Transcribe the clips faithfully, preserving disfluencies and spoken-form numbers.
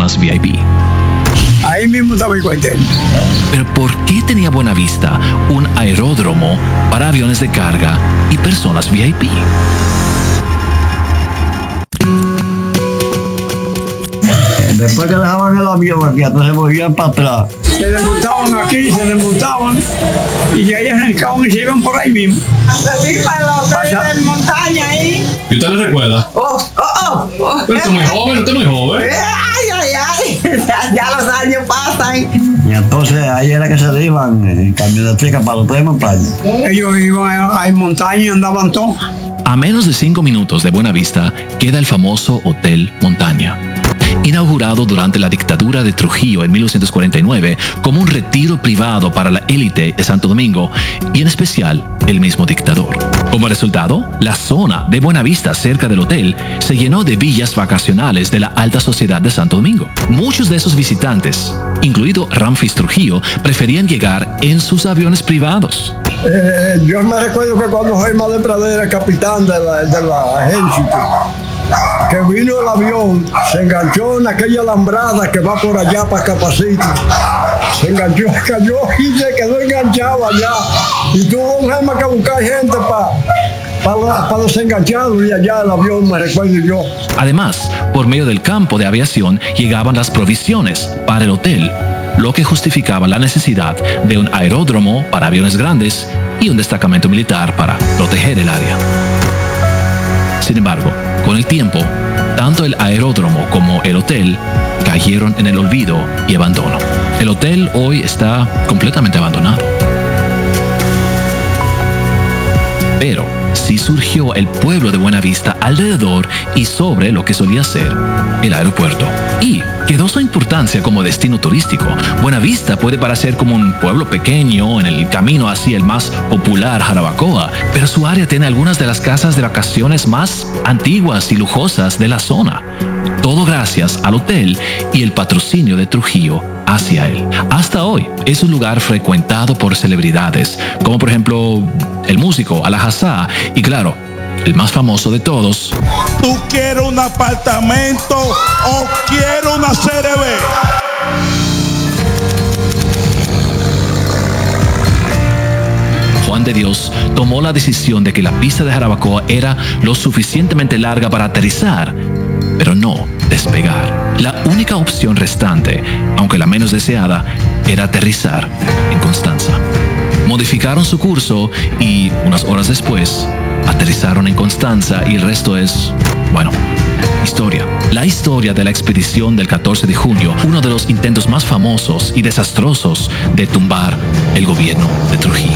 personas V I P. Ahí mismo estaba el cuartel. Pero ¿por qué tenía Buenavista un aeródromo para aviones de carga y personas V I P? Después que dejaban el avión aquí, entonces volvían para atrás. Se desmontaban aquí, se desmontaban y de ahí arrancaban y se iban por ahí mismo. Así para los hoteles de montaña ahí. ¿Y usted le recuerda? Oh, oh, oh, oh. Pero usted es muy joven, usted es muy joven. Ay, ay, ay. Ya, ya los años pasan. Y entonces ahí era que se iban en camionetica para los tres montañas. Ellos iban a, a montaña y andaban todos. A menos de cinco minutos de Buenavista queda el famoso Hotel Montaña, inaugurado durante la dictadura de Trujillo en mil novecientos cuarenta y nueve como un retiro privado para la élite de Santo Domingo y en especial el mismo dictador. Como resultado, la zona de Buenavista cerca del hotel se llenó de villas vacacionales de la alta sociedad de Santo Domingo. Muchos de esos visitantes, incluido Ramfis Trujillo, preferían llegar en sus aviones privados. Eh, yo me recuerdo que cuando Jaime de Pradera era capitán de la, de la ejército, que vino el avión, se enganchó en aquella alambrada que va por allá para Capacito. Se enganchó, cayó y se quedó enganchado allá. Y tuvo un Jaime que buscar gente para para pa desengancharlo y allá el avión, me recuerdo yo. Además, por medio del campo de aviación llegaban las provisiones para el hotel, lo que justificaba la necesidad de un aeródromo para aviones grandes y un destacamento militar para proteger el área. Sin embargo, con el tiempo, tanto el aeródromo como el hotel cayeron en el olvido y abandono. El hotel hoy está completamente abandonado. Pero sí surgió el pueblo de Buenavista alrededor y sobre lo que solía ser el aeropuerto. Y quedó su importancia como destino turístico. Buenavista puede parecer como un pueblo pequeño en el camino hacia el más popular Jarabacoa, pero su área tiene algunas de las casas de vacaciones más antiguas y lujosas de la zona. Todo gracias al hotel y el patrocinio de Trujillo hacia él. Hasta hoy es un lugar frecuentado por celebridades, como por ejemplo el músico Alajazá y claro, el más famoso de todos. ¿Tú quieres un apartamento o quieres una C R B? Juan de Dios tomó la decisión de que la pista de Jarabacoa era lo suficientemente larga para aterrizar, pero no despegar. La única opción restante, aunque la menos deseada, era aterrizar en Constanza. Modificaron su curso y, unas horas después, aterrizaron en Constanza y el resto es, bueno, historia. La historia de la expedición del catorce de junio, uno de los intentos más famosos y desastrosos de tumbar el gobierno de Trujillo.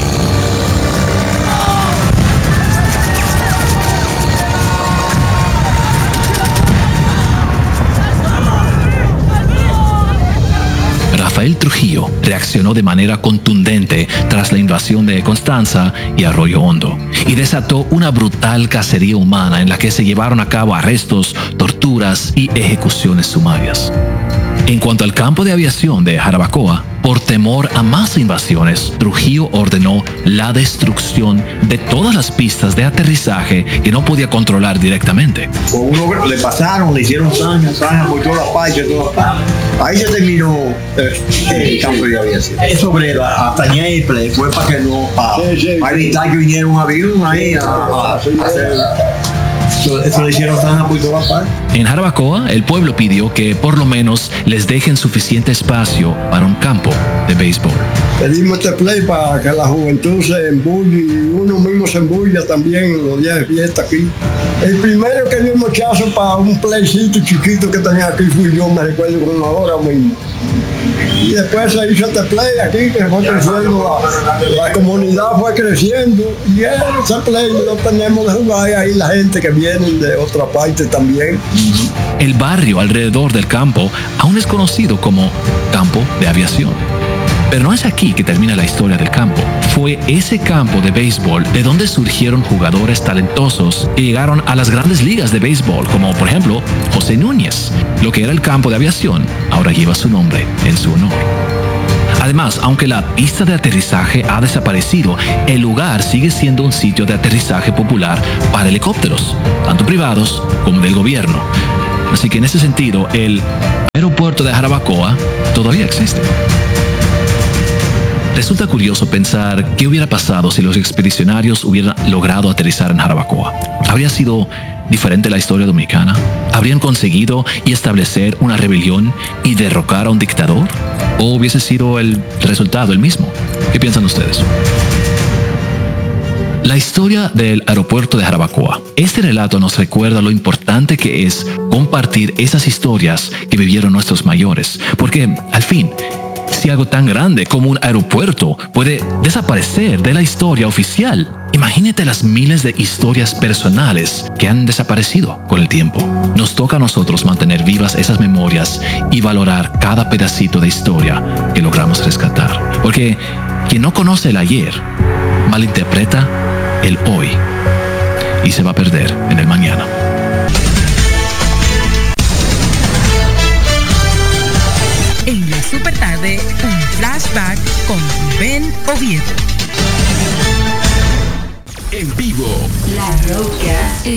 Rafael Trujillo reaccionó de manera contundente tras la invasión de Constanza y Arroyo Hondo y desató una brutal cacería humana en la que se llevaron a cabo arrestos, torturas y ejecuciones sumarias. En cuanto al campo de aviación de Jarabacoa, por temor a más invasiones, Trujillo ordenó la destrucción de todas las pistas de aterrizaje que no podía controlar directamente. Uno le pasaron, le hicieron zanja, zanja por todas las partes, todas las partes. Ahí se terminó eh, el campo de aviación. Sobre la, hasta Ñeple, fue para que no, para, sí, sí, para evitar que viniera un avión ahí a, a, a hacer... Eso le hicieron zanja por todas partes. En Jarabacoa, el pueblo pidió que por lo menos les dejen suficiente espacio para un campo de béisbol. Pedimos este play para que la juventud se embulle y uno mismo se embulla también los días de fiesta aquí. El primero que dio un mochazo para un playcito chiquito que tenía aquí fui yo, me recuerdo con una hora mismo. Y después se hizo este play aquí, que fue creciendo, la, la comunidad fue creciendo y ese play lo tenemos de jugar y ahí la gente que viene de otra parte también. El barrio alrededor del campo aún es conocido como campo de aviación. Pero no es aquí que termina la historia del campo. Fue ese campo de béisbol de donde surgieron jugadores talentosos que llegaron a las grandes ligas de béisbol, como por ejemplo José Núñez. Lo que era el campo de aviación ahora lleva su nombre en su honor. Además, aunque la pista de aterrizaje ha desaparecido, el lugar sigue siendo un sitio de aterrizaje popular para helicópteros, tanto privados como del gobierno. Así que en ese sentido, el aeropuerto de Jarabacoa todavía existe. Resulta curioso pensar qué hubiera pasado si los expedicionarios hubieran logrado aterrizar en Jarabacoa. ¿Habría sido diferente la historia dominicana? ¿Habrían conseguido y establecer una rebelión y derrocar a un dictador? ¿O hubiese sido el resultado el mismo? ¿Qué piensan ustedes? La historia del aeropuerto de Jarabacoa. Este relato nos recuerda lo importante que es compartir esas historias que vivieron nuestros mayores, porque al fin, si algo tan grande como un aeropuerto puede desaparecer de la historia oficial, imagínate las miles de historias personales que han desaparecido con el tiempo. Nos toca a nosotros mantener vivas esas memorias y valorar cada pedacito de historia que logramos rescatar, porque quien no conoce el ayer malinterpreta el hoy y se va a perder en el mañana. En la super tarde, un flashback con Ben Oviedo. En vivo. La Roca.